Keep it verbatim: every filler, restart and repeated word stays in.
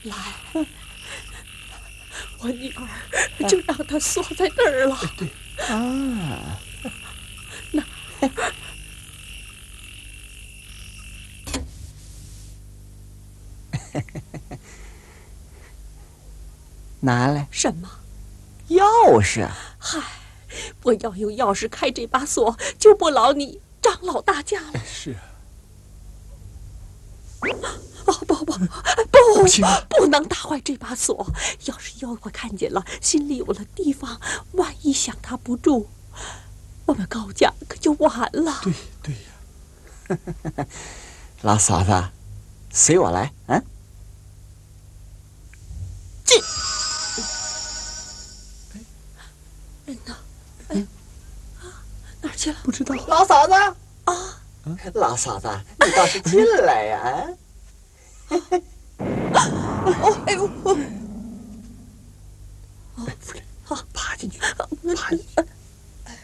来，我女儿就让她锁在那儿了。 对啊， 那。 拿来什么？ 钥匙。 嗨，我要用钥匙开这把锁，就不劳你张老大家了。 是啊。 哦不不不不行， 不能打坏这把锁。要是妖怪看见了，心里有了提防，万一想他不住，我们高家可就完了。 对对呀。老嫂子，随我来啊。 进。人呢？哎，啊，哪儿去了？ 不知道。 老嫂子啊， 老嫂子，你倒是进来呀！